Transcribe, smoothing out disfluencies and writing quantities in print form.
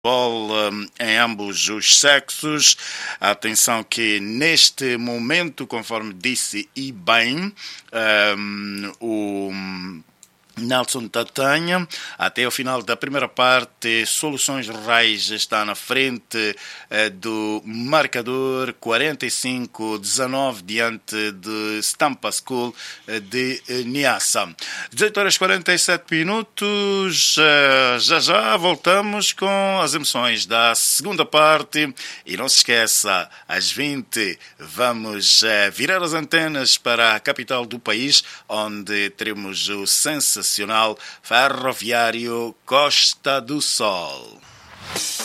em ambos os sexos. Atenção que neste momento, conforme disse e bem, o Nelson Tatanha, até o final da primeira parte, Soluções Rurais está na frente do marcador 45-19 diante de Stampa School de Niassa. 18h47, já voltamos com as emoções da segunda parte e não se esqueça, às 20 vamos virar as antenas para a capital do país, onde teremos o sensacional Ferroviário Costa do Sol.